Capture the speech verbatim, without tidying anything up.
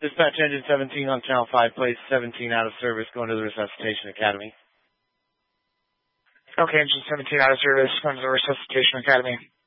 Dispatch Engine seventeen on Channel five, place seventeen out of service, going to the Resuscitation Academy. Okay, Engine seventeen out of service, going to the Resuscitation Academy.